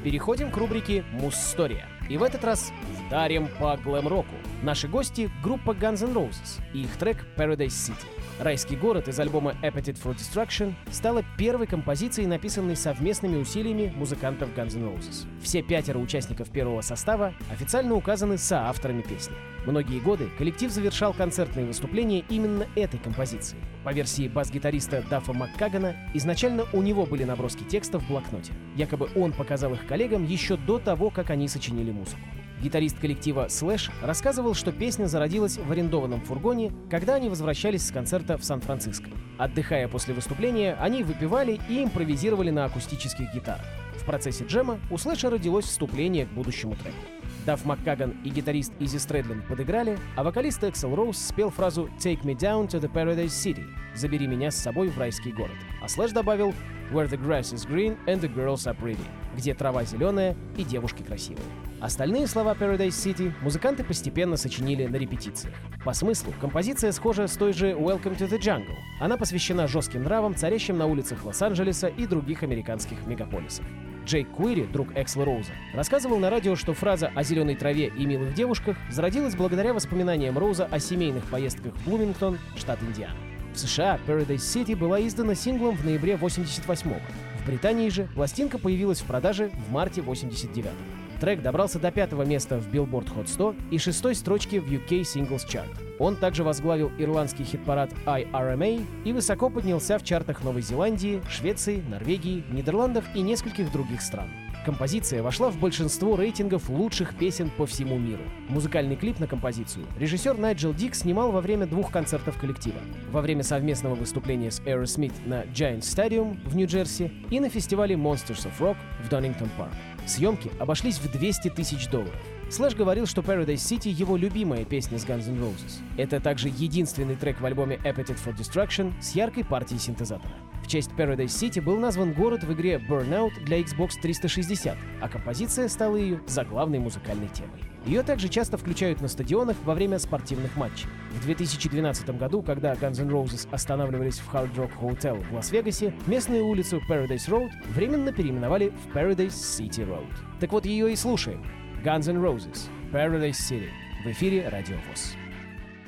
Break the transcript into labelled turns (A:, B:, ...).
A: Переходим к рубрике «Мусстория». И в этот раз вдарим по глэм-року. Наши гости — группа Guns N' Roses и их трек Paradise City. «Райский город» из альбома Appetite for Destruction стала первой композицией, написанной совместными усилиями музыкантов Guns N' Roses. Все 5 участников первого состава официально указаны соавторами песни. Многие годы коллектив завершал концертные выступления именно этой композицией. По версии бас-гитариста Даффа Маккагана, изначально у него были наброски текста в блокноте. Якобы он показал их коллегам еще до того, как они сочинили музыку. Гитарист коллектива Slash рассказывал, что песня зародилась в арендованном фургоне, когда они возвращались с концерта в Сан-Франциско. Отдыхая после выступления, они выпивали и импровизировали на акустических гитарах. В процессе джема у Слэша родилось вступление к будущему треку. Дафф Маккаган и гитарист Изи Стрэдлин подыграли, а вокалист Эксел Роуз спел фразу «Take me down to the Paradise City» — «Забери меня с собой в райский город». А Слэш добавил «Where the grass is green and the girls are pretty» — «Где трава зеленая и девушки красивые». Остальные слова Paradise City музыканты постепенно сочинили на репетициях. По смыслу композиция схожа с той же Welcome to the Jungle. Она посвящена жестким нравам, царящим на улицах Лос-Анджелеса и других американских мегаполисах. Джейк Куири, друг Эксла Роуза, рассказывал на радио, что фраза о зеленой траве и милых девушках зародилась благодаря воспоминаниям Роуза о семейных поездках в Блумингтон, штат Индиана. В США Paradise City была издана синглом в ноябре 88-го. В Британии же пластинка появилась в продаже в марте 89-го. Трек добрался до 5-го места в Billboard Hot 100 и 6-й строчки в UK Singles Chart. Он также возглавил ирландский хит-парад IRMA и высоко поднялся в чартах Новой Зеландии, Швеции, Норвегии, Нидерландов и нескольких других стран. Композиция вошла в большинство рейтингов лучших песен по всему миру. Музыкальный клип на композицию режиссер Найджел Дик снимал во время 2 концертов коллектива. Во время совместного выступления с Aerosmith на Giant Stadium в Нью-Джерси и на фестивале Monsters of Rock в Donington Park. Съемки обошлись в $200 тысяч. Слэш говорил, что Paradise City — его любимая песня с Guns N' Roses. Это также единственный трек в альбоме Appetite for Destruction с яркой партией синтезатора. В честь Paradise City был назван город в игре Burnout для Xbox 360, а композиция стала ее заглавной музыкальной темой. Ее также часто включают на стадионах во время спортивных матчей. В 2012 году, когда Guns N' Roses останавливались в Hard Rock Hotel в Лас-Вегасе, местную улицу Paradise Road временно переименовали в Paradise City Road. Так вот, ее и слушаем. Guns N' Roses, Paradise City. В эфире Радио ВОС.